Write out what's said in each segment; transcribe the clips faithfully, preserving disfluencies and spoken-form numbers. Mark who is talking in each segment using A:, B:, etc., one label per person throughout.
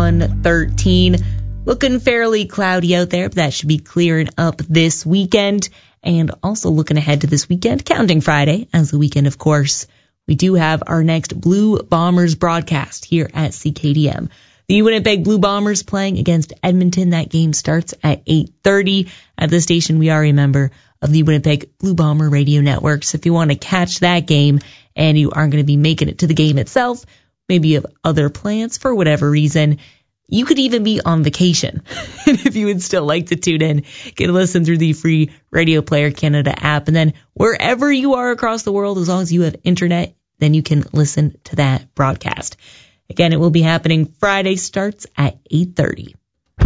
A: one thirteen. Looking fairly cloudy out there, but that should be clearing up this weekend. And also looking ahead to this weekend, counting Friday as the weekend, of course. We do have our next Blue Bombers broadcast here at C K D M. The Winnipeg Blue Bombers playing against Edmonton. That game starts at eight thirty. At the station, we are a member of the Winnipeg Blue Bomber Radio Network. So if you want to catch that game and you aren't going to be making it to the game itself, maybe you have other plans for whatever reason, you could even be on vacation. And if you would still like to tune in, you can listen through the free Radio Player Canada app. And then wherever you are across the world, as long as you have internet, then you can listen to that broadcast. Again, it will be happening Friday, starts at eight thirty.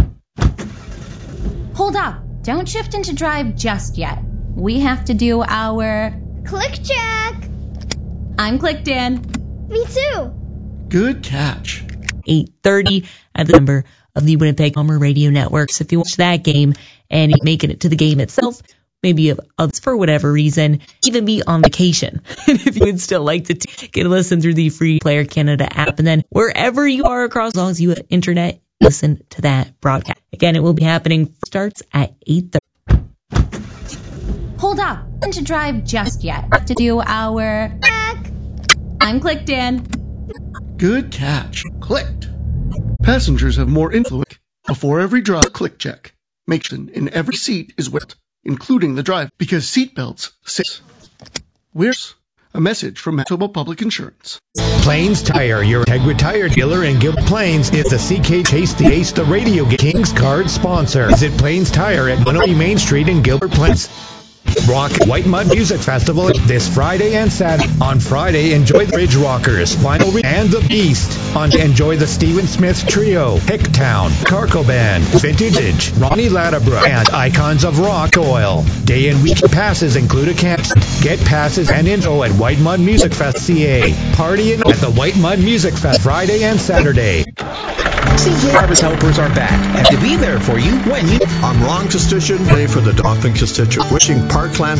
B: Hold up. Don't shift into drive just yet. We have to do our...
C: Click check.
B: I'm clicked in.
C: Me too.
D: Good catch.
A: eight thirty at the member of the Winnipeg Bomber Radio Network. So if you watch that game and you're making it to the game itself, maybe you have others for whatever reason, even be on vacation. And if you would still like to t- get a listen through the free Player Canada app, and then wherever you are across, as long as you have internet, listen to that broadcast. Again, it will be happening, starts at eight thirty.
B: Hold up. Into drive just yet. To do our...
C: Check.
B: I'm clicked in.
D: Good catch. Clicked. Passengers have more influence. Before every drive, click check. Make sure in every seat is wet, including the drive, because seatbelts six. Where's a message from Manitoba Public Insurance?
E: Plains Tire, your Integra Tire dealer in Gilbert Plains, is the C K Chase the Ace, the Radio Kings card sponsor. Visit Plains Tire at one oh eight Main Street in Gilbert Plains. Rock White Mud Music Festival this Friday and Saturday. On Friday, enjoy the Ridge Rockers, Vinyl Re- and the Beast. On enjoy the Stephen Smith Trio, Hicktown, Carco Band, Vintage, Ronnie Ladabra, and Icons of Rock Oil. Day and week passes include a camp. Get passes and info at White Mud Music Fest C A. Party at the White Mud Music Fest Friday and Saturday.
F: C K Harvest Helpers are back and to be there for you when you...
G: I'm Ron Kostician, play for the Dauphin constituent, wishing Parkland